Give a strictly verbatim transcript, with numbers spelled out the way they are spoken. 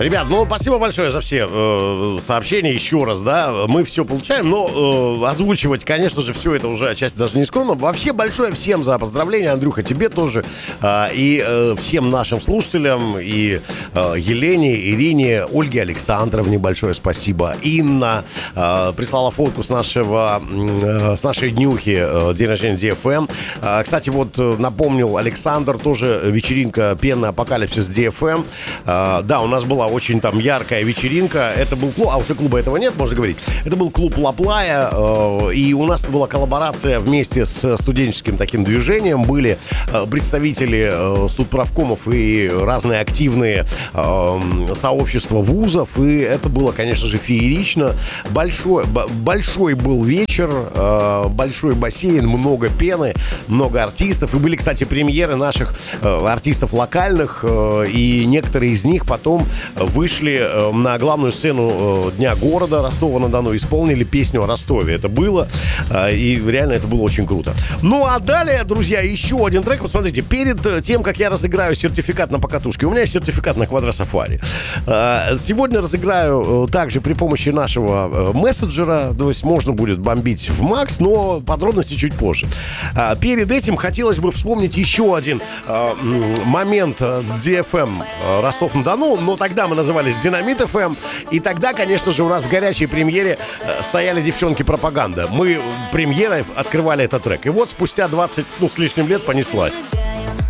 Ребят, ну спасибо большое за все э, сообщения еще раз, да, мы все получаем, но э, озвучивать, конечно же, все это уже отчасти даже не скромно. Вообще большое всем за поздравления, Андрюха, тебе тоже, э, и э, всем нашим слушателям, и э, Елене, Ирине, Ольге Александровне большое спасибо. Инна э, прислала фотку с нашего, э, с нашей днюхи, э, день рождения ди эф эм. Э, кстати, вот э, напомнил Александр, тоже вечеринка «Пенный апокалипсис» ди эф эм. Э, да, у нас была очень там яркая вечеринка. Это был клуб, а уже клуба этого нет, можно говорить. Это был клуб Лаплая, э, и у нас была коллаборация вместе с студенческим таким движением. Были э, представители э, студправкомов и разные активные э, сообщества вузов, и это было, конечно же, феерично. Большой, б- большой был вечер, э, большой бассейн, много пены, много артистов. И были, кстати, премьеры наших э, артистов локальных, э, и некоторые из них потом вышли на главную сцену Дня города Ростова-на-Дону, исполнили песню о Ростове. Это было, и реально это было очень круто. Ну, а далее, друзья, еще один трек. Вот смотрите, перед тем, как я разыграю сертификат на покатушке, у меня есть сертификат на квадросафари. Сегодня разыграю также при помощи нашего мессенджера, то есть можно будет бомбить в макс, но подробности чуть позже. Перед этим хотелось бы вспомнить еще один момент ди эф эм Ростов-на-Дону, но тогда мы назывались Динамит эф эм, и тогда, конечно же, у нас в горячей премьере стояли девчонки пропаганда. Мы премьерой открывали этот трек. И вот спустя двадцать, ну, с лишним лет понеслась.